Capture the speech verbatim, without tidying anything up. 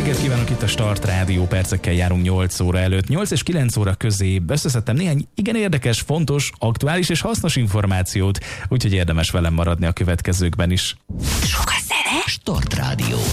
reggelt kívánok, itt a Start Rádió, percekkel járunk nyolc óra előtt. nyolc és kilenc óra közé összeszedtem néhány igen érdekes, fontos, aktuális és hasznos információt, úgyhogy érdemes velem maradni a következőkben is. Sok a zene. Start Rádió.